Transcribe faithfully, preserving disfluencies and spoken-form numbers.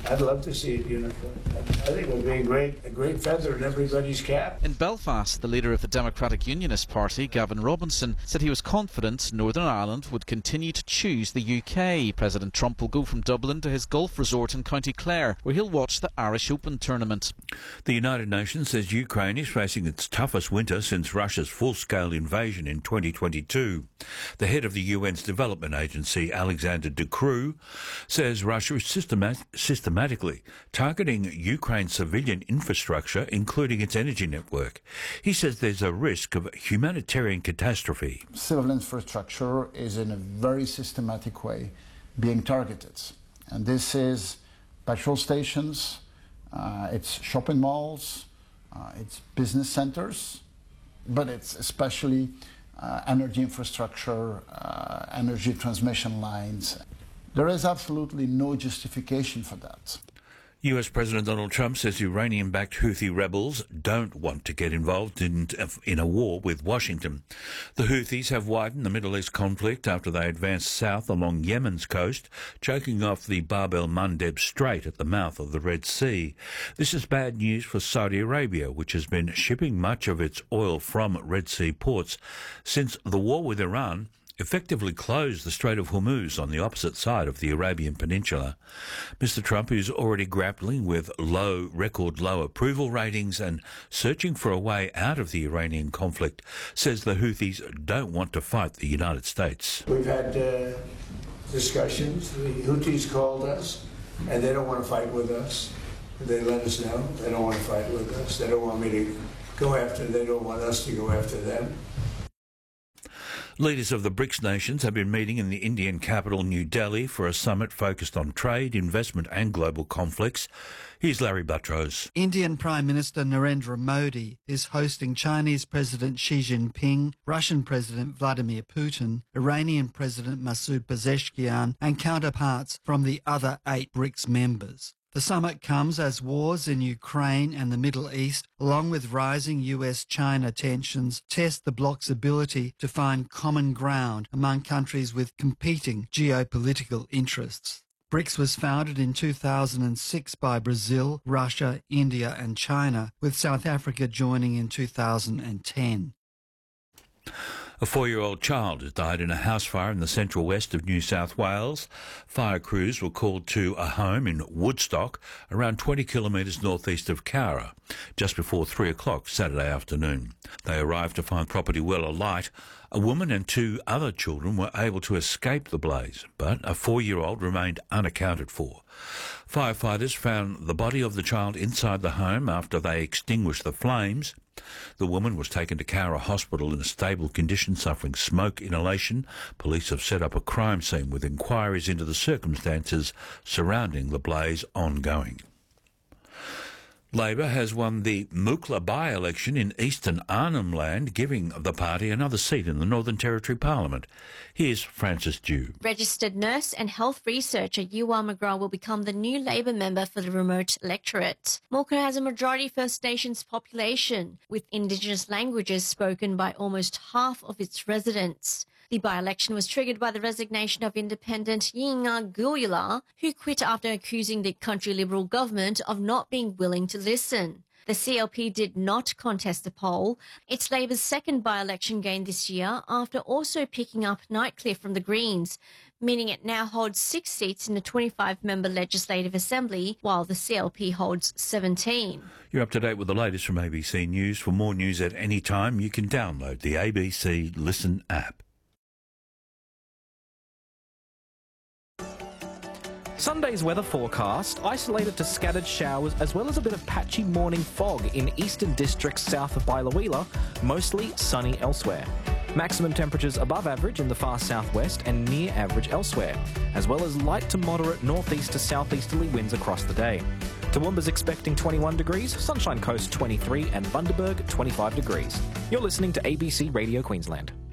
I'd love to see it unified. I think it would be a great, a great feather in everybody's cap. In Belfast, the leader of the Democratic Unionist Party, Gavin Robinson, said he was confident Northern Ireland would continue to choose the U K. President Trump will go from Dublin to his golf resort in County Clare, where he'll watch the Irish Open tournament. The United Nations says Ukraine is facing its toughest winter since Russia's full-scale invasion in twenty twenty-two. The head of the U N's Development Agency, Alexander De Croo, says Russia is systemat- systematically targeting Ukraine's civilian infrastructure, including its energy network. He says there's a risk of humanitarian catastrophe. Civil infrastructure is in a very systematic way being targeted. And this is petrol stations, uh, it's shopping malls, uh, it's business centers, but it's especially uh, energy infrastructure, uh, energy transmission lines. There is absolutely no justification for that. U S President Donald Trump says Iranian-backed Houthi rebels don't want to get involved in, in a war with Washington. The Houthis have widened the Middle East conflict after they advanced south along Yemen's coast, choking off the Bab el-Mandeb Strait at the mouth of the Red Sea. This is bad news for Saudi Arabia, which has been shipping much of its oil from Red Sea ports since the war with Iran effectively closed the Strait of Hormuz on the opposite side of the Arabian Peninsula. Mister Trump, who's already grappling with low, record low approval ratings and searching for a way out of the Iranian conflict, says the Houthis don't want to fight the United States. We've had uh, discussions. The Houthis called us, and they don't want to fight with us. They let us know they don't want to fight with us. They don't want me to go after, they don't want us to go after them. Leaders of the BRICS nations have been meeting in the Indian capital, New Delhi, for a summit focused on trade, investment and global conflicts. Here's Larry Buttrose. Indian Prime Minister Narendra Modi is hosting Chinese President Xi Jinping, Russian President Vladimir Putin, Iranian President Masoud Pezeshkian and counterparts from the other eight BRICS members. The summit comes as wars in Ukraine and the Middle East, along with rising U S China tensions, test the bloc's ability to find common ground among countries with competing geopolitical interests. BRICS was founded in two thousand six by Brazil, Russia, India and China, with South Africa joining in two thousand ten. A four-year-old child has died in a house fire in the central west of New South Wales. Fire crews were called to a home in Woodstock, around twenty kilometres northeast of Cowra, just before three o'clock Saturday afternoon. They arrived to find property well alight. A woman and two other children were able to escape the blaze, but a four-year-old remained unaccounted for. Firefighters found the body of the child inside the home after they extinguished the flames. The woman was taken to Cowra Hospital in a stable condition, suffering smoke inhalation. Police have set up a crime scene with inquiries into the circumstances surrounding the blaze ongoing. Labor has won the Mookla by-election in eastern Arnhem Land, giving the party another seat in the Northern Territory Parliament. Here's Frances Dew. Registered nurse and health researcher Yuval McGrath will become the new Labor member for the remote electorate. Mookla has a majority First Nations population, with Indigenous languages spoken by almost half of its residents. The by-election was triggered by the resignation of independent Yinga Guyula, who quit after accusing the country Liberal government of not being willing to listen. The C L P did not contest the poll. It's Labor's second by-election gain this year, after also picking up Nightcliff from the Greens, meaning it now holds six seats in the twenty-five member Legislative Assembly, while the C L P holds seventeen. You're up to date with the latest from A B C News. For more news at any time, you can download the A B C Listen app. Sunday's weather forecast, isolated to scattered showers as well as a bit of patchy morning fog in eastern districts south of Biloela, mostly sunny elsewhere. Maximum temperatures above average in the far southwest and near average elsewhere, as well as light to moderate northeast to southeasterly winds across the day. Toowoomba's expecting twenty-one degrees, Sunshine Coast twenty-three and Bundaberg twenty-five degrees. You're listening to A B C Radio Queensland.